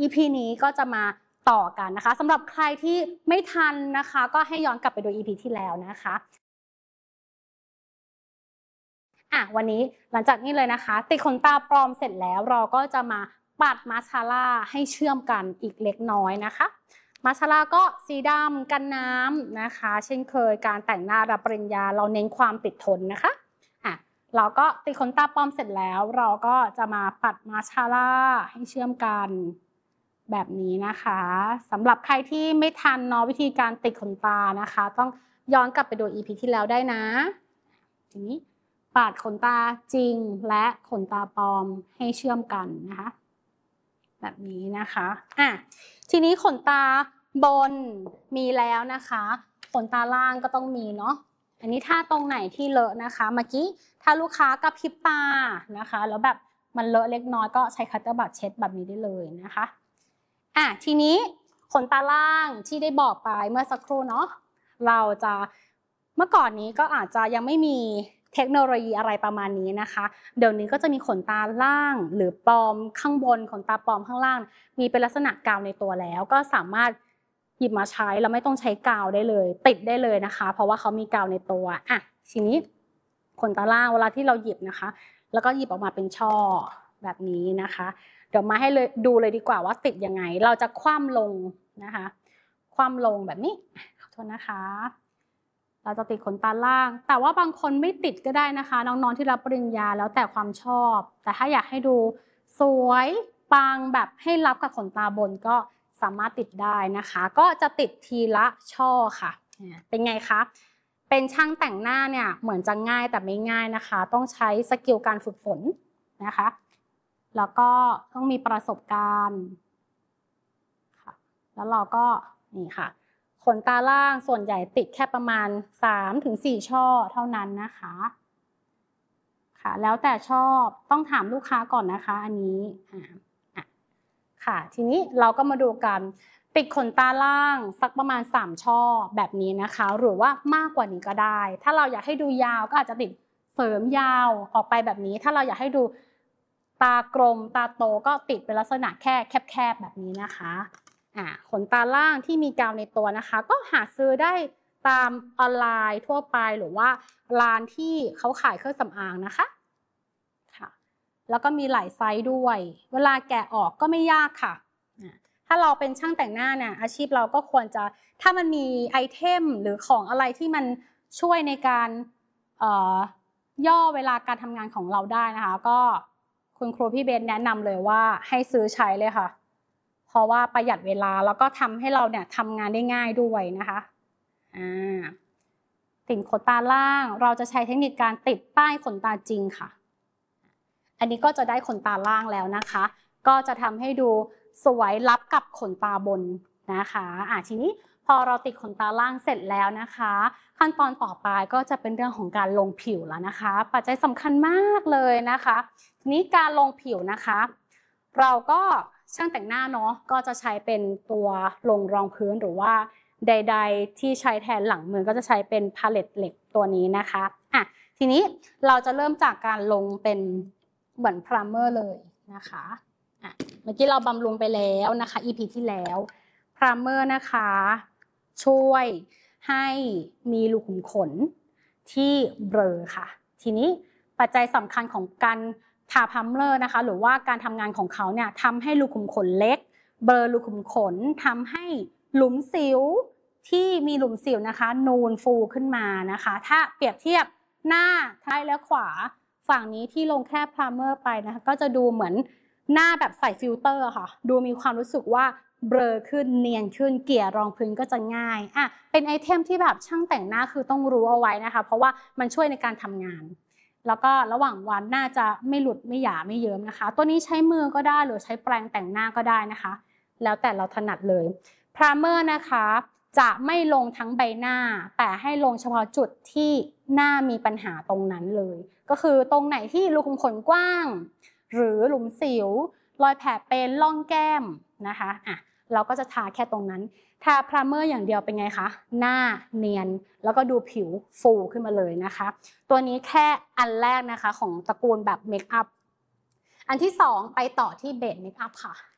EP นี้ก็จะมาต่อกันนะคะสำหรับใครที่ไม่ทันนะคะก็ให้ย้อนกลับไปดู EP ที่แล้วนะคะวันนี้หลังจากนี้เลยนะคะติดขนตาปลอมเสร็จแล้วเราก็จะมาปัดมาสคาร่าให้เชื่อมกันอีกเล็กน้อยนะคะมาสคาร่าก็สีดำกันน้ำนะคะเช่นเคยการแต่งหน้ารับปริญญาเราเน้นความติดทนนะคะเราก็ติดขนตาปลอมเสร็จแล้วเราก็จะมาปัดมาสคาร่าให้เชื่อมกันแบบนี้นะคะสำหรับใครที่ไม่ทันเนาะวิธีการติดขนตานะคะต้องย้อนกลับไปดู EP ที่แล้วได้นะทีนี้ปาดขนตาจริงและขนตาปลอมให้เชื่อมกันนะคะแบบนี้นะคะทีนี้ขนตาบนมีแล้วนะคะขนตาล่างก็ต้องมีเนาะอันนี้ถ้าตรงไหนที่เลอะนะคะเมื่อกี้ถ้าลูกค้ากระพริบตานะคะแล้วแบบมันเลอะเล็กน้อยก็ใช้คัตเตอร์บัตเช็ดแบบนี้ได้เลยนะคะทีนี้ขนตาล่างที่ได้บอกไปเมื่อสักครู่เนาะเราจะเมื่อก่อนนี้ก็อาจจะยังไม่มีเทคโนโลยีอะไรประมาณนี้นะคะเดี๋ยวนี้ก็จะมีขนตาล่างหรือปลอมข้างบนขนตาปลอมข้างล่างมีเป็นลักษณะกาวในตัวแล้วก็สามารถหยิบมาใช้แล้วไม่ต้องใช้กาวได้เลยติดได้เลยนะคะเพราะว่าเขามีกาวในตัวทีนี้ขนตาล่างเวลาที่เราหยิบนะคะแล้วก็หยิบออกมาเป็นช่อแบบนี้นะคะเดี๋ยวมาให้เลยดูเลยดีกว่าว่าติดยังไงเราจะคว่ำลงนะคะคว่ำลงแบบนี้ขอโทษนะคะเราจะติดขนตาล่างแต่ว่าบางคนไม่ติดก็ได้นะคะน้องๆที่รับปริญญาแล้วแต่ความชอบแต่ถ้าอยากให้ดูสวยปังแบบให้รับกับขนตาบนก็สามารถติดได้นะคะก็จะติดทีละช่อค่ะเป็นไงคะเป็นช่างแต่งหน้าเนี่ยเหมือนจะง่ายแต่ไม่ง่ายนะคะต้องใช้สกิลการฝึกฝนนะคะแล้วก็ต้องมีประสบการณ์ค่ะแล้วเราก็นี่ค่ะขนตาล่างส่วนใหญ่ติดแค่ประมาณ 3-4 ช่อเท่านั้นนะคะค่ะแล้วแต่ชอบต้องถามลูกค้าก่อนนะคะอันนี้ค่ะทีนี้เราก็มาดูกันติดขนตาล่างสักประมาณ3ช่อแบบนี้นะคะหรือว่ามากกว่านี้ก็ได้ถ้าเราอยากให้ดูยาวก็อาจจะติดเสริมยาวออกไปแบบนี้ถ้าเราอยากให้ดูตากลมตาโตก็ติดเป็นลักษณะแค่แคบๆแบบนี้นะคะขนตาล่างที่มีกาวในตัวนะคะก็หาซื้อได้ตามออนไลน์ทั่วไปหรือว่าร้านที่เขาขายเครื่องสำอางนะคะค่ะแล้วก็มีหลายไซส์ด้วยเวลาแกะออกก็ไม่ยากค่ะถ้าเราเป็นช่างแต่งหน้าเนี่ยอาชีพเราก็ควรจะถ้ามันมีไอเทมหรือของอะไรที่มันช่วยในการย่อเวลาการทำงานของเราได้นะคะก็คุณครูพี่เบนแนะนำเลยว่าให้ซื้อใช้เลยค่ะเพราะว่าประหยัดเวลาแล้วก็ทำให้เราเนี่ยทำงานได้ง่ายด้วยนะคะติดขนตาล่างเราจะใช้เทคนิคการติดใต้ขนตาจริงค่ะอันนี้ก็จะได้ขนตาล่างแล้วนะคะก็จะทำให้ดูสวยรับกับขนตาบนนะคะทีนี้พอเราติดขนตาล่างเสร็จแล้วนะคะขั้นตอนต่อไปก็จะเป็นเรื่องของการลงผิวแล้วนะคะปัจจัยสำคัญมากเลยนะคะทีนี้การลงผิวนะคะเราก็ช่างแต่งหน้าเนาะก็จะใช้เป็นตัวลงรองพื้นหรือว่าใดๆที่ใช้แทนหลังมือก็จะใช้เป็นพาเลตเหล็กตัวนี้นะคะทีนี้เราจะเริ่มจากการลงเป็นเหมือนพรามเมอร์เลยนะคะเมื่อกี้เราบำรุงไปแล้วนะคะ EP ที่แล้วพรามเมอร์นะคะช่วยให้มีรูขุมขนที่เบลอค่ะทีนี้ปัจจัยสำคัญของการทาพรามเมอร์นะคะหรือว่าการทำงานของเขาเนี่ยทำให้รูขุมขนเล็กเบลอรูขุมขนทำให้หลุมสิวที่มีหลุมสิวนะคะนูนฟูขึ้นมานะคะถ้าเปรียบเทียบหน้าซ้ายและขวาฝั่งนี้ที่ลงแค่พรามเมอร์ไปนะคะก็จะดูเหมือนหน้าแบบใส่ฟิลเตอร์ค่ะดูมีความรู้สึกว่าเบลอขึ้นเนียนขึ้นเกลี่ยรองพื้นก็จะง่ายเป็นไอเทมที่แบบช่างแต่งหน้าคือต้องรู้เอาไว้นะคะเพราะว่ามันช่วยในการทำงานแล้วก็ระหว่างวันน่าจะไม่หลุดไม่หยาไม่เยิ้มนะคะตัวนี้ใช้มือก็ได้หรือใช้แปรงแต่งหน้าก็ได้นะคะแล้วแต่เราถนัดเลยพรามเมอร์นะคะจะไม่ลงทั้งใบหน้าแต่ให้ลงเฉพาะจุดที่หน้ามีปัญหาตรงนั้นเลยก็คือตรงไหนที่รูขุมขนกว้างหรือหลุมสิวรอยแผลเป็นร่องแก้มนะคะเราก็จะทาแค่ตรงนั้นทาพรามเมอร์อย่างเดียวเป็นไงคะหน้าเนียนแล้วก็ดูผิวฟูขึ้นมาเลยนะคะตัวนี้แค่อันแรกนะคะของตระกูลแบบเมคอัพอันที่2ไปต่อที่เบสเมคอัพค่ะ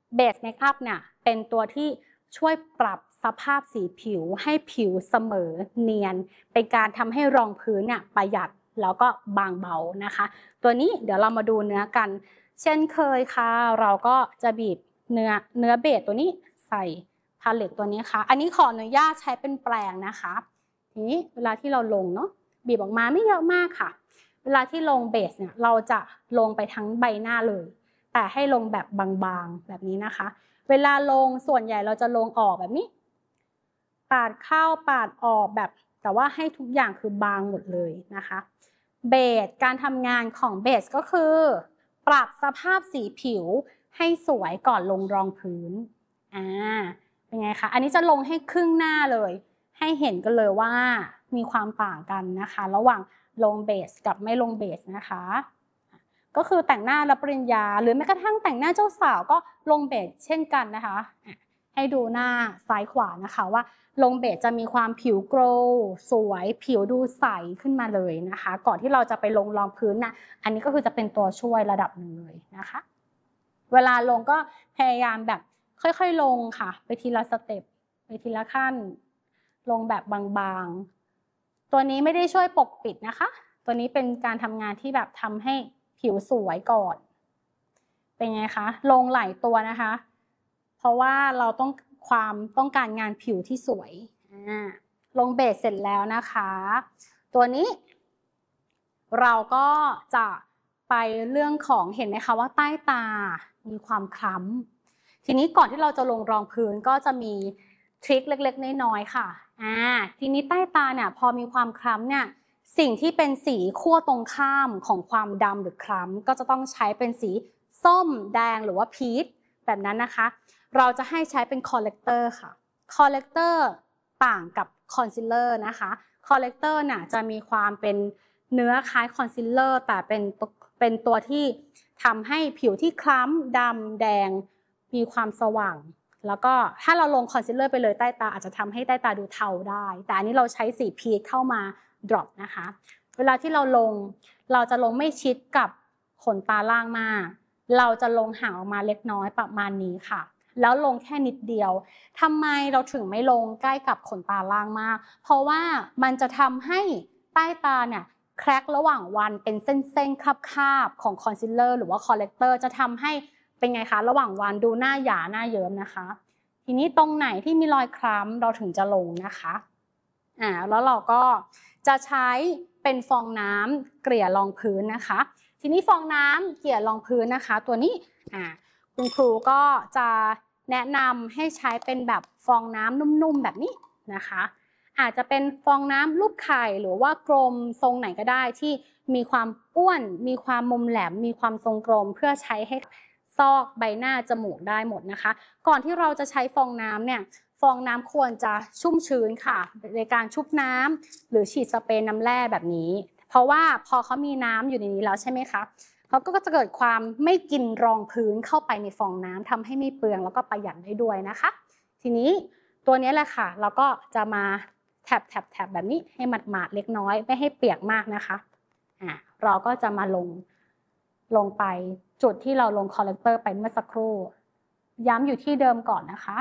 เบสเมคอัพเนี่ยเป็นตัวที่ช่วยปรับสภาพสีผิวให้ผิวเสมอเนียนเป็นการทำให้รองพื้นเนี่ยประหยัดแล้วก็บางเบานะคะตัวนี้เดี๋ยวเรามาดูเนื้อกันเช่นเคยค่ะเราก็จะบีบเนื้อเบสตัวนี้ใส่พาเลตตัวนี้ค่ะอันนี้ขออนุญาตใช้เป็นแปรงนะคะทีนี้เวลาที่เราลงเนาะบีบออกมาไม่เยอะมากค่ะเวลาที่ลงเบสเนี่ยเราจะลงไปทั้งใบหน้าเลยแต่ให้ลงแบบบางๆแบบนี้นะคะเวลาลงส่วนใหญ่เราจะลงออกแบบนี้ปาดเข้าปาดออกแบบแต่ว่าให้ทุกอย่างคือบางหมดเลยนะคะเบสการทำงานของเบสก็คือปรับสภาพสีผิวให้สวยก่อนลงรองพื้นเป็นไงคะอันนี้จะลงให้ครึ่งหน้าเลยให้เห็นกันเลยว่ามีความต่างกันนะคะระหว่างลงเบสกับไม่ลงเบสนะคะก็คือแต่งหน้ารับปริญญาหรือแม้กระทั่งแต่งหน้าเจ้าสาวก็ลงเบสเช่นกันนะคะให้ดูหน้าซ้ายขวานะคะว่าลงเบสจะมีความผิวโกลว์สวยผิวดูใสขึ้นมาเลยนะคะก่อนที่เราจะไปลงรองพื้นนะอันนี้ก็คือจะเป็นตัวช่วยระดับหนึ่งเลยนะคะเวลาลงก็พยายามแบบค่อยๆลงค่ะไปทีละสเต็ปไปทีละขั้นลงแบบบางๆตัวนี้ไม่ได้ช่วยปกปิดนะคะตัวนี้เป็นการทำงานที่แบบทำให้ผิวสวยก่อนเป็นไงคะลงหลายตัวนะคะเพราะว่าเราต้องการงานผิวที่สวยลงเบสเสร็จแล้วนะคะตัวนี้เราก็จะไปเรื่องของเห็นไหมคะว่าใต้ตามีความคล้ำทีนี้ก่อนที่เราจะลงรองพื้นก็จะมีทริคเล็กๆน้อยๆค่ะทีนี้ใต้ตาเนี่ยพอมีความคล้ำเนี่ยสิ่งที่เป็นสีขั้วตรงข้ามของความดำหรือคล้ำก็จะต้องใช้เป็นสีส้มแดงหรือว่าพีชแบบนั้นนะคะเราจะให้ใช้เป็นคอลเลกเตอร์ค่ะคอลเลกเตอร์ต่างกับคอนซีลเลอร์นะคะคอลเลกเตอร์เนี่ยจะมีความเป็นเนื้อคล้ายคอนซีลเลอร์แต่เป็นตัวที่ทำให้ผิวที่คล้ำดำแดงมีความสว่างแล้วก็ถ้าเราลงคอนซีลเลอร์ไปเลยใต้ตาอาจจะทำให้ใต้ตาดูเทาได้แต่อันนี้เราใช้สีพีชเข้ามาดรอปนะคะเวลาที่เราจะลงไม่ชิดกับขนตาล่างมากเราจะลงห่างออกมาเล็กน้อยประมาณนี้ค่ะแล้วลงแค่นิดเดียวทำไมเราถึงไม่ลงใกล้กับขนตาล่างมากเพราะว่ามันจะทำให้ใต้ตาเนี่ยแคร็กระหว่างวันเป็นเส้นๆคาบๆของคอนซีลเลอร์หรือว่าคอลเลกเตอร์จะทำให้เป็นไงคะระหว่างวันดูหน้าหยาหน้าเยิ้มนะคะทีนี้ตรงไหนที่มีรอยคล้ำเราถึงจะลงนะคะแล้วเราก็จะใช้เป็นฟองน้ำเกลี่ยรองพื้นนะคะทีนี้ฟองน้ำเกลี่ยรองพื้นนะคะตัวนี้คุณครูก็จะแนะนำให้ใช้เป็นแบบฟองน้ำนุ่มๆแบบนี้นะคะอาจจะเป็นฟองน้ำลูกไข่หรือว่ากลมทรงไหนก็ได้ที่มีความอ้วนมีความมุมแหลมมีความทรงกลมเพื่อใช้ให้ซอกใบหน้าจมูกได้หมดนะคะก่อนที่เราจะใช้ฟองน้ำเนี่ยฟองน้ำควรจะชุ่มชื้นค่ะในการชุบน้ำหรือฉีดสเปรย์น้ำแร่แบบนี้เพราะว่าพอเขามีน้ำอยู่ในนี้แล้วใช่ไหมคะเขาก็จะเกิดความไม่กินรองพื้นเข้าไปในฟองน้ำทำให้ไม่เปลืองแล้วก็ประหยัดได้ด้วยนะคะทีนี้ตัวนี้แหละค่ะเราก็จะมาแถบแบบนี้ให้หมาดๆเล็กน้อยไม่ให้เปียกมากนะคะเราก็จะมาลงไปจุดที่เราลงคอลเลกเตอร์ไปเมื่อสักครู่ย้ำอยู่ที่เดิมก่อนนะคะ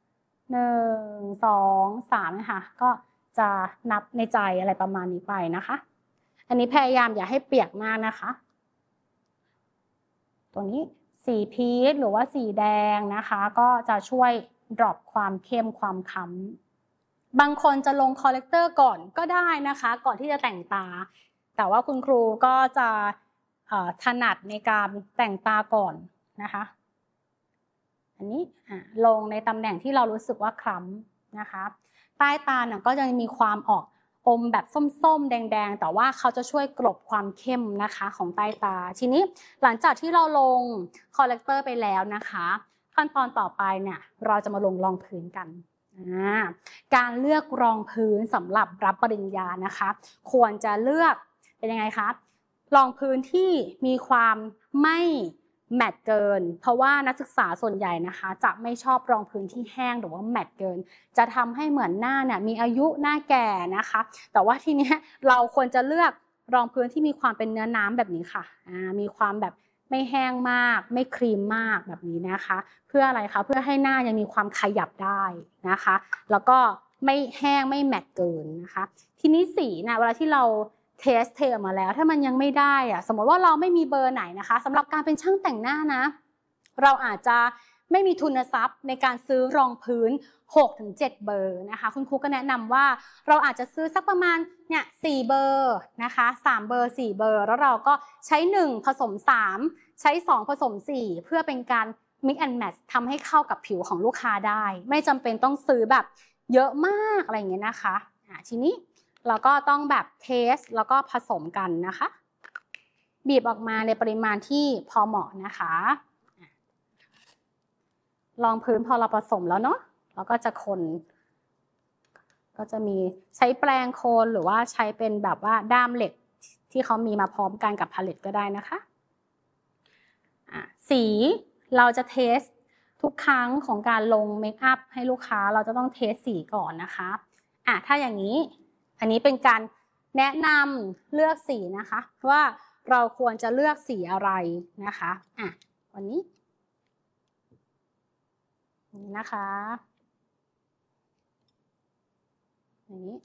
1 2 3นะคะก็จะนับในใจอะไรประมาณนี้ไปนะคะอันนี้พยายามอย่าให้เปียกมากนะคะตัวนี้สีพีชหรือว่าสีแดงนะคะก็จะช่วยดรอปความเข้มความค้ำบางคนจะลงคอลเลกเตอร์ก่อนก็ได้นะคะก่อนที่จะแต่งตาแต่ว่าคุณครูก็จะถนัดในการแต่งตาก่อนนะคะอันนี้ลงในตำแหน่งที่เรารู้สึกว่าคล้ำนะคะใต้ตาเนี่ยก็จะมีความออกอมแบบส้มๆแดงๆแต่ว่าเขาจะช่วยกลบความเข้มนะคะของใต้ตาทีนี้หลังจากที่เราลงคอลเลกเตอร์ไปแล้วนะคะขั้นตอนต่อไปเนี่ยเราจะมาลงรองพื้นกันการเลือกรองพื้นสำหรับรับปริญญานะคะควรจะเลือกเป็นยังไงคะรองพื้นที่มีความไม่แมตต์เกินเพราะว่านักศึกษาส่วนใหญ่นะคะจะไม่ชอบรองพื้นที่แห้งหรือว่าแมตต์เกินจะทำให้เหมือนหน้าเนี่ยมีอายุหน้าแก่นะคะแต่ว่าทีนี้เราควรจะเลือกรองพื้นที่มีความเป็นเนื้อน้ำแบบนี้ค่ะมีความแบบไม่แห้งมากไม่ครีมมากแบบนี้นะคะเพื่ออะไรคะเพื่อให้หน้ายังมีความขยับได้นะคะแล้วก็ไม่แห้งไม่แมตต์เกินนะคะทีนี้สีนะเวลาที่เราเทสออกมาแล้วถ้ามันยังไม่ได้อะสมมติว่าเราไม่มีเบอร์ไหนนะคะสำหรับการเป็นช่างแต่งหน้านะเราอาจจะไม่มีทุนทรัพย์ในการซื้อรองพื้น 6-7 เบอร์นะคะคุณครูก็แนะนำว่าเราอาจจะซื้อสักประมาณเนี่ย4เบอร์นะคะ3เบอร์4เบอร์แล้วเราก็ใช้1ผสม3ใช้2ผสม4เพื่อเป็นการ mix and match ทำให้เข้ากับผิวของลูกค้าได้ไม่จำเป็นต้องซื้อแบบเยอะมากอะไรอย่างเงี้ยนะคะทีนี้เราก็ต้องแบบเทสแล้วก็ผสมกันนะคะบีบออกมาในปริมาณที่พอเหมาะนะคะรองพื้นพอเราผสมแล้วเนาะเราก็จะคนก็จะมีใช้แปรงโคนหรือว่าใช้เป็นแบบว่าด้ามเหล็กที่เขามีมาพร้อมกันกับพาเลตก็ได้นะคะสีเราจะเทสทุกครั้งของการลงเมคอัพให้ลูกค้าเราจะต้องเทสสีก่อนนะคะถ้าอย่างนี้อันนี้เป็นการแนะนำเลือกสีนะคะว่าเราควรจะเลือกสีอะไรนะคะวันนี้นะคะอย่างนี้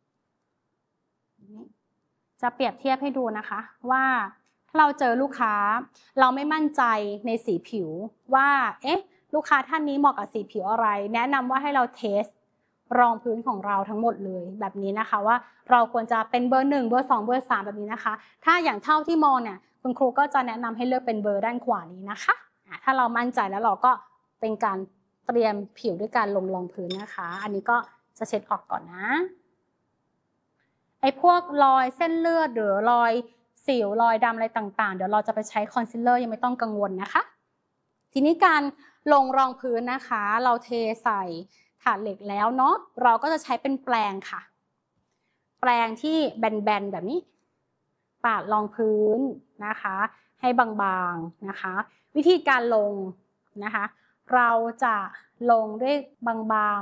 จะเปรียบเทียบให้ดูนะคะว่าถ้าเราเจอลูกค้าเราไม่มั่นใจในสีผิวว่าลูกค้าท่านนี้เหมาะกับสีผิวอะไรแนะนำว่าให้เราเทสรองพื้นของเราทั้งหมดเลยแบบนี้นะคะว่าเราควรจะเป็นเบอร์1เบอร์2เบอร์3แบบนี้นะคะถ้าอย่างเท่าที่มองเนี่ยคุณครูก็จะแนะนำให้เลือกเป็นเบอร์ด้านขวานี้นะคะถ้าเรามั่นใจแล้วเราก็เป็นการเตรียมผิวด้วยการลงรองพื้นนะคะอันนี้ก็จะเช็ดออกก่อนนะไอ้พวกรอยเส้นเลือดหรือรอยสิวรอยดำอะไรต่างๆเดี๋ยวเราจะไปใช้คอนซีลเลอร์ยังไม่ต้องกังวลนะคะทีนี้การลงรองพื้นนะคะเราเทใส่ถาดเหล็กแล้วเนาะเราก็จะใช้เป็นแปรงค่ะแปรงที่แบนๆแบบนี้ปาดรองพื้นนะคะให้บางๆนะคะวิธีการลงนะคะเราจะลงด้วยบาง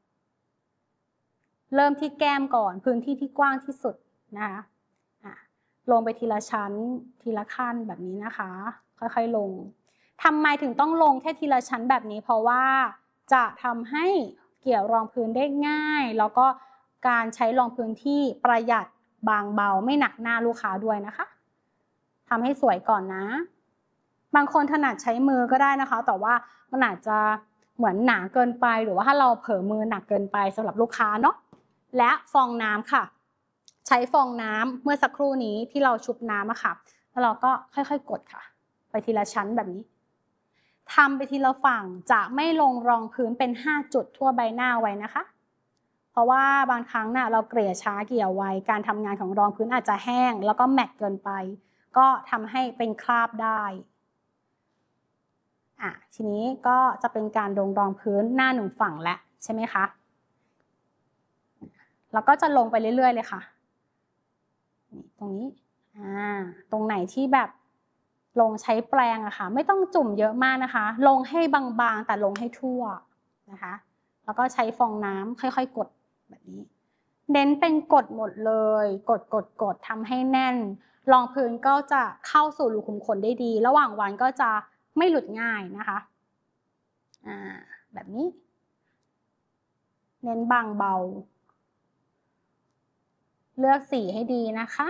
ๆเริ่มที่แก้มก่อนพื้นที่ที่กว้างที่สุดนะคะลงไปทีละชั้นทีละขั้นแบบนี้นะคะค่อยๆลงทำไมถึงต้องลงแค่ทีละชั้นแบบนี้เพราะว่าจะทำให้เกี่ยวรองพื้นได้ง่ายแล้วก็การใช้รองพื้นที่ประหยัดบางเบาไม่หนักหน้าลูกค้าด้วยนะคะทำให้สวยก่อนนะบางคนถนัดใช้มือก็ได้นะคะแต่ว่ามันอาจจะเหมือนหนาเกินไปหรือว่าถ้าเราเผลอมือหนักเกินไปสำหรับลูกค้าเนาะและฟองน้ำค่ะใช้ฟองน้ำเมื่อสักครู่นี้ที่เราชุบน้ำค่ะแล้วเราก็ค่อยๆกดค่ะไปทีละชั้นแบบนี้ทำไปทีละฝั่งจะไม่ลงรองพื้นเป็น5จุดทั่วใบหน้าไว้นะคะเพราะว่าบางครั้งเราเกลี่ยช้าเกลี่ยไวการทำงานของรองพื้นอาจจะแห้งแล้วก็แมตต์เกินไปก็ทำให้เป็นคราบได้ทีนี้ก็จะเป็นการลงรองพื้นหน้า1ฝั่งแล้วใช่ไหมคะแล้วก็จะลงไปเรื่อยๆเลยค่ะตรงนี้ตรงไหนที่แบบลงใช้แปรงค่ะไม่ต้องจุ่มเยอะมากนะคะลงให้บางๆแต่ลงให้ทั่วนะคะแล้วก็ใช้ฟองน้ำค่อยๆกดแบบนี้เน้นเป็นกดหมดเลยกดทำให้แน่นรองพื้นก็จะเข้าสู่รูขุมขนได้ดีระหว่างวันก็จะไม่หลุดง่ายนะคะแบบนี้เน้นบางเบาเลือกสีให้ดีนะคะ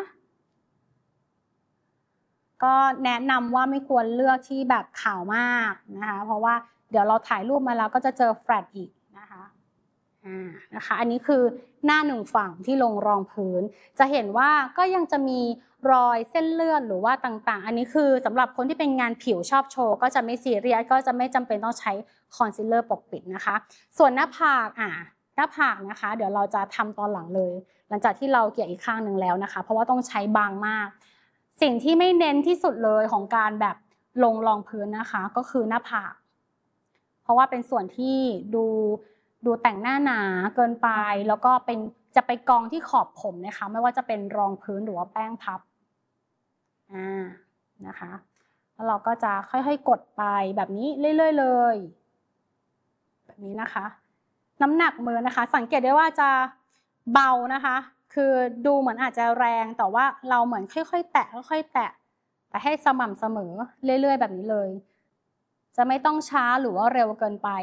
ก็แนะนำว่าไม่ควรเลือกที่แบบขาวมากนะคะเพราะว่าเดี๋ยวเราถ่ายรูปมาแล้วก็จะเจอแฟลตอีกนะคะอันนี้คือหน้า1ฝั่งที่ลงรองพื้นจะเห็นว่าก็ยังจะมีรอยเส้นเลือดหรือว่าต่างๆอันนี้คือสำหรับคนที่เป็นงานผิวชอบโชว์ก็จะไม่ซีเรียสก็จะไม่จำเป็นต้องใช้คอนซีลเลอร์ปกปิดนะคะส่วนหน้าผากหน้าผากนะคะเดี๋ยวเราจะทำตอนหลังเลยหลังจากที่เราเกลี่ยอีกข้างหนึ่งแล้วนะคะเพราะว่าต้องใช้บางมากสิ่งที่ไม่เน้นที่สุดเลยของการแบบลงรองพื้นนะคะก็คือหน้าผากเพราะว่าเป็นส่วนที่ดูแต่งหน้าหนาเกินไปแล้วก็จะไปกองที่ขอบผมนะคะไม่ว่าจะเป็นรองพื้นหรือว่าแป้งพับนะคะแล้วเราก็จะค่อยๆกดไปแบบนี้เรื่อยๆเลยแบบนี้นะคะน้ำหนักมือนะคะสังเกตได้ว่าจะเบานะคะคือดูเหมือนอาจจะแรงแต่ว่าเราเหมือนค่อยๆแตะค่อยๆแตะแต่ให้สม่ำเสมอเรื่อยๆแบบนี้เลย จะไม่ต้องช้าหรือว่าเร็วเกินไป